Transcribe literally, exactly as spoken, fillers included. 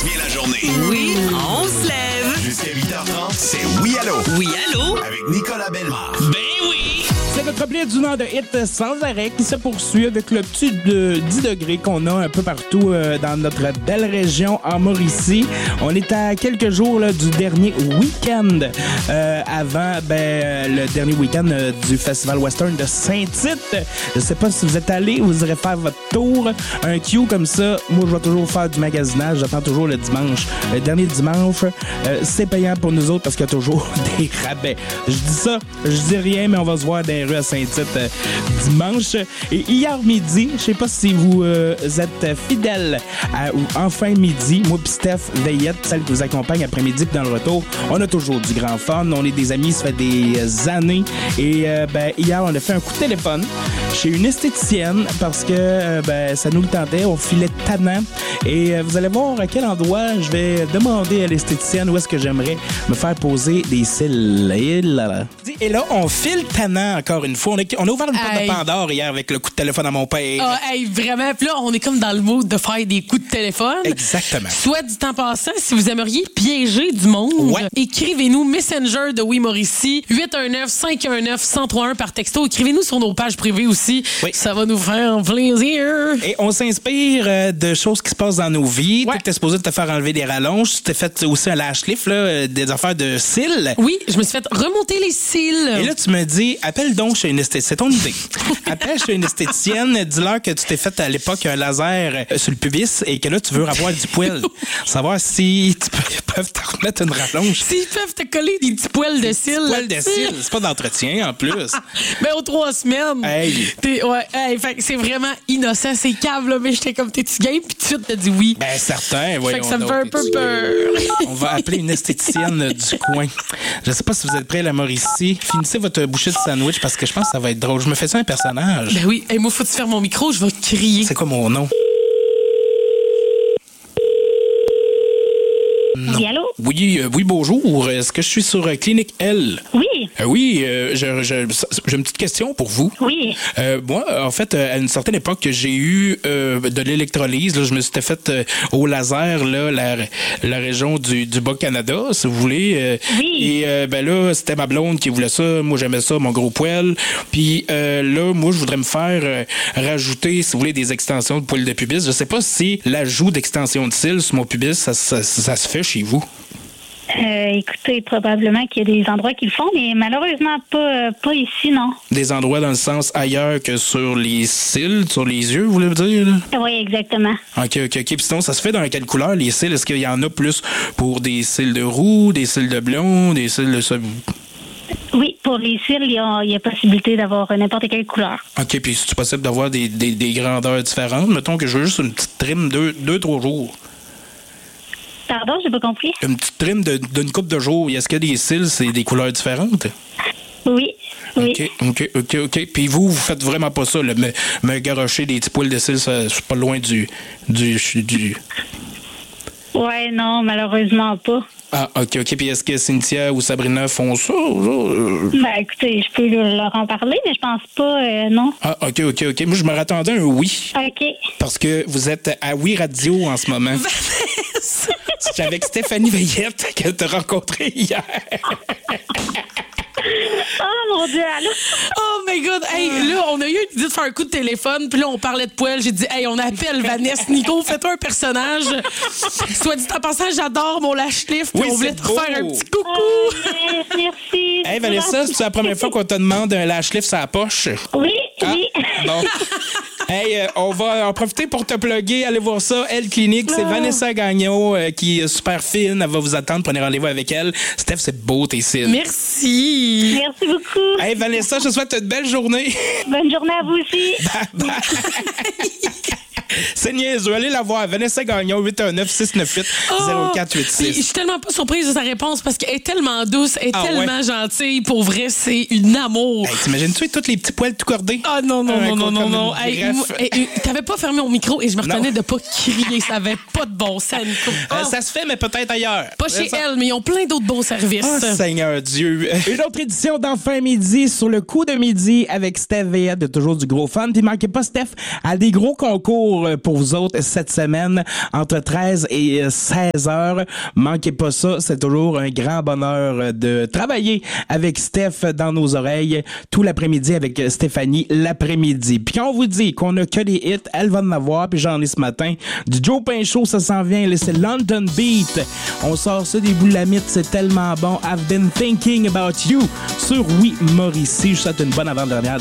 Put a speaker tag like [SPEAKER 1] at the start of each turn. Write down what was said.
[SPEAKER 1] commence bien la journée.
[SPEAKER 2] Oui, on se lève.
[SPEAKER 1] Jusqu'à huit heures trente, c'est Oui Allô.
[SPEAKER 2] Oui, allô?
[SPEAKER 1] Avec Nicolas Bellemare.
[SPEAKER 2] Ben oui!
[SPEAKER 3] C'est votre repli du Nord de hit sans arrêt qui se poursuit avec le petit de dix degrés qu'on a un peu partout euh, dans notre belle région en Mauricie. On est à quelques jours là, du dernier week-end euh, avant ben, le dernier week-end euh, du Festival Western de Saint-Tite. Je sais pas si vous êtes allés, vous irez faire votre tour. Un queue comme ça, moi je vais toujours faire du magasinage. J'attends toujours le dimanche. Le dernier dimanche, euh, c'est payant pour nous autres parce qu'il y a toujours des rabais. Je dis ça, je dis rien, mais on va se voir dans les rues à Saint-Tite euh, dimanche. Et hier midi, je sais pas si vous euh, êtes fidèles à, ou en fin midi, moi pis Steph Veillette, celle qui vous accompagne après-midi pis dans le retour, on a toujours du grand fun. On est des amis, ça fait des années. Et euh, ben hier, on a fait un coup de téléphone chez une esthéticienne parce que euh, ben ça nous le tentait, on filait tannant. Et euh, vous allez voir à quel endroit je vais demander à l'esthéticienne où est-ce que j'aimerais me faire poser des cils. Et là, là. Et là, on file tannant encore une fois. On, est, on a ouvert une porte
[SPEAKER 4] Hey.
[SPEAKER 3] de Pandore hier avec le coup de téléphone à mon père.
[SPEAKER 4] Ah, hey, vraiment. Puis là, on est comme dans le mood de faire des coups de téléphone.
[SPEAKER 3] Exactement.
[SPEAKER 4] Soit dit en passant, si vous aimeriez piéger du monde,
[SPEAKER 3] Ouais.
[SPEAKER 4] écrivez-nous Messenger de Oui Mauricie, huit un neuf, cinq un neuf, un zéro trois un par texto. Écrivez-nous sur nos pages privées aussi.
[SPEAKER 3] Oui.
[SPEAKER 4] Ça va nous faire plaisir.
[SPEAKER 3] Et on s'inspire euh, de choses qui se passent dans nos vies.
[SPEAKER 4] Ouais.
[SPEAKER 3] Tu étais supposé te faire enlever des rallonges. Tu t'es fait aussi un lash lift, là, euh, des affaires de cils.
[SPEAKER 4] Oui, je me suis fait remonter les cils.
[SPEAKER 3] Et là, tu me dis, appelle donc chez une esthéticienne. C'est ton idée. Appelle chez une esthéticienne, dis-leur que tu t'es fait à l'époque un laser euh, sur le pubis et que là, tu veux avoir du poil. Savoir si tu peux, ils peuvent te remettre une rallonge.
[SPEAKER 4] S'ils peuvent te coller des petits poils de cils.
[SPEAKER 3] Poil de
[SPEAKER 4] là-dessus.
[SPEAKER 3] cils, c'est pas d'entretien en plus.
[SPEAKER 4] Ben, aux trois semaines.
[SPEAKER 3] Hey.
[SPEAKER 4] T'es- ouais, hey, fait que c'est vraiment innocent, c'est cave, là, mais j'étais comme, t'es-tu game? Puis tout de suite, t'as dit oui.
[SPEAKER 3] Ben certain,
[SPEAKER 4] fait
[SPEAKER 3] voyons
[SPEAKER 4] que ça me
[SPEAKER 3] donc.
[SPEAKER 4] fait un peu peur.
[SPEAKER 3] On va appeler une esthéticienne du coin. Je sais pas si vous êtes prêts, la Mauricie. Finissez votre bouchée de sandwich parce que je pense que ça va être drôle. Je me fais ça un personnage.
[SPEAKER 4] Ben oui, hey, moi, faut-tu faire mon micro? Je vais crier.
[SPEAKER 3] C'est quoi mon nom? Non.
[SPEAKER 5] Oui, allô?
[SPEAKER 3] Oui, euh, oui, bonjour. Est-ce que je suis sur euh, Clinique L?
[SPEAKER 5] Oui,
[SPEAKER 3] Euh, oui, euh, je- je- j'ai une petite question pour vous.
[SPEAKER 5] oui.
[SPEAKER 3] Euh, moi, en fait, euh, à une certaine époque, j'ai eu euh, de l'électrolyse. Là, je me suis fait euh, au laser, là, la, la région du, du Bas-Canada, si vous voulez. Euh,
[SPEAKER 5] Oui.
[SPEAKER 3] Et euh, ben là, c'était ma blonde qui voulait ça. Moi, j'aimais ça, mon gros poil. Puis euh, là, moi, je voudrais me faire euh, rajouter, si vous voulez, des extensions de poils de pubis. Je sais pas si l'ajout d'extensions de cils sur mon pubis, ça, ça, ça se fait chez vous.
[SPEAKER 5] Euh, écoutez, probablement qu'il y a des endroits qui le font, mais malheureusement pas, euh, pas ici, non.
[SPEAKER 3] Des endroits dans le sens ailleurs que sur les cils, sur les yeux, vous voulez dire? Là?
[SPEAKER 5] Oui, exactement.
[SPEAKER 3] OK, OK, OK. Puis sinon, ça se fait dans quelle couleur, les cils? Est-ce qu'il y en a plus pour des cils de roux, des cils de blond, des cils de... ça?
[SPEAKER 5] Oui, pour les cils, il y a, il y a possibilité d'avoir n'importe quelle couleur.
[SPEAKER 3] OK, puis c'est possible d'avoir des, des, des grandeurs différentes? Mettons que je veux juste une petite trim deux, deux trois jours.
[SPEAKER 5] Pardon, j'ai pas compris?
[SPEAKER 3] Une petite trim de- d'une couple de jours. Est-ce que des cils, c'est des couleurs différentes?
[SPEAKER 5] Oui, oui.
[SPEAKER 3] OK, OK, OK, OK. Puis vous, vous faites vraiment pas ça, là, me, me garocher des petits poils de cils, ça, c'est pas loin du... du, du...
[SPEAKER 5] Ouais, non, malheureusement pas.
[SPEAKER 3] Ah, OK, OK. Puis est-ce que Cynthia ou Sabrina font ça? Euh,
[SPEAKER 5] Ben, écoutez, je peux leur en parler, mais je pense pas, euh, non.
[SPEAKER 3] Ah, OK, OK, OK. Moi, je me rattendais à un oui.
[SPEAKER 5] OK.
[SPEAKER 3] Parce que vous êtes à Oui Radio en ce moment. C'est avec Stéphanie Veillette que tu as rencontré hier.
[SPEAKER 5] Oh, mon Dieu, allô?
[SPEAKER 4] Oh my God! Hey, là, on a eu l'idée de faire un coup de téléphone, puis là, on parlait de poêle. J'ai dit, hey, on appelle Vanessa. Nico, fais-toi un personnage. Soit dit en passant, j'adore mon lash lift, puis
[SPEAKER 3] Oui,
[SPEAKER 4] on voulait
[SPEAKER 3] c'est
[SPEAKER 4] te faire
[SPEAKER 3] beau.
[SPEAKER 4] un petit coucou.
[SPEAKER 5] Oh, mais- merci.
[SPEAKER 3] Hey, Vanessa, c'est la première fois qu'on te demande un lash lift sur la poche.
[SPEAKER 5] Oui,
[SPEAKER 3] Ah,
[SPEAKER 5] oui.
[SPEAKER 3] bon. Hey, euh, on va en profiter pour te plugger. Allez voir ça. Elle Clinique, c'est
[SPEAKER 5] Oh.
[SPEAKER 3] Vanessa Gagnon euh, qui est super fine. Elle va vous attendre. Prenez rendez-vous avec elle. Steph, c'est beau tes cils.
[SPEAKER 4] Merci.
[SPEAKER 5] Merci beaucoup.
[SPEAKER 3] Hey, Vanessa, je te souhaite une belle journée.
[SPEAKER 5] Bonne journée à vous aussi.
[SPEAKER 3] Bye bye. C'est niaiseux. Allez la voir. Vanessa Gagnon, huit un neuf, six neuf huit, zéro quatre huit
[SPEAKER 4] Puis, je
[SPEAKER 3] six.
[SPEAKER 4] suis tellement pas surprise de sa réponse parce qu'elle est tellement douce, elle est
[SPEAKER 3] Ah,
[SPEAKER 4] tellement
[SPEAKER 3] ouais.
[SPEAKER 4] gentille. Pour vrai, c'est une amour.
[SPEAKER 3] Hey, t'imagines-tu tous les petits poils tout cordés?
[SPEAKER 4] Ah non, non,
[SPEAKER 3] Un
[SPEAKER 4] non, non,
[SPEAKER 3] comme
[SPEAKER 4] non,
[SPEAKER 3] une
[SPEAKER 4] non. Hey,
[SPEAKER 3] greffe.
[SPEAKER 4] moi, hey, hey, t'avais pas fermé mon micro et je me retenais
[SPEAKER 3] Non.
[SPEAKER 4] de pas crier. Ça avait pas de bon sens, Nico.
[SPEAKER 3] Euh,
[SPEAKER 4] Ah,
[SPEAKER 3] ça se fait, mais peut-être ailleurs.
[SPEAKER 4] pas chez
[SPEAKER 3] Ça-
[SPEAKER 4] elle, mais ils ont plein d'autres bons services.
[SPEAKER 3] Oh, Seigneur Dieu.
[SPEAKER 2] Une autre édition d'Enfin Midi sur le coup de midi avec Steph Veillette, de toujours du gros fun. Puis manquez pas, Steph a des gros concours
[SPEAKER 3] toujours pour vous autres cette semaine entre treize et seize heures. Manquez pas ça, c'est toujours un grand bonheur de travailler avec Steph dans nos oreilles tout l'après-midi avec Stéphanie l'après-midi. Puis quand on vous dit qu'on a que des hits, elle va en avoir, puis j'en ai ce matin. Du Joe Pinchot, ça s'en vient, là, c'est London Beat. On sort ça des boulamites, c'est tellement bon. I've been thinking about you sur Oui Mauricie. Je vous souhaite une bonne avant-dernière